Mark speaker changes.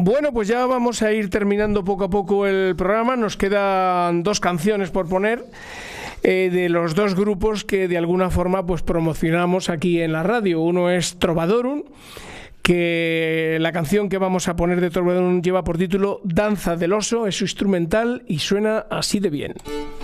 Speaker 1: Bueno, pues ya vamos a ir terminando poco a poco el programa. Nos quedan dos canciones por poner de los dos grupos que de alguna forma pues promocionamos aquí en la radio. Uno es Trovadorum, que la canción que vamos a poner de Trovadorum lleva por título Danza del Oso, es su instrumental y suena así de bien.